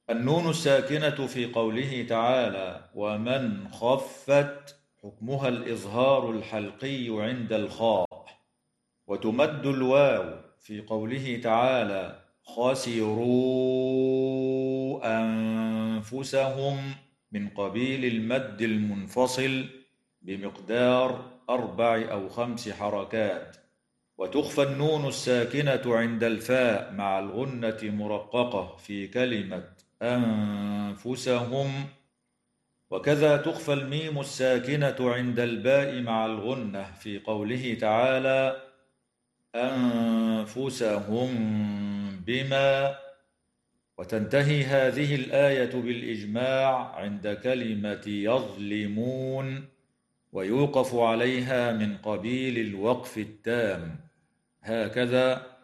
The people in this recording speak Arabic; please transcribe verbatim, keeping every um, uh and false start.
النون الساكنة في قوله تعالى ومن خفت حكمها الإظهار الحلقي عند الخاء، وتمد الواو في قوله تعالى خسروا أنفسهم من قبيل المد المنفصل بمقدار أربع أو خمس حركات. وتخفى النون الساكنة عند الفاء مع الغنة مرققة في كلمة أنفسهم، وكذا تخفى الميم الساكنة عند الباء مع الغنة في قوله تعالى أنفسهم بما. وتنتهي هذه الآية بالإجماع عند كلمة يظلمون، ويوقف عليها من قبيل الوقف التام. هكذا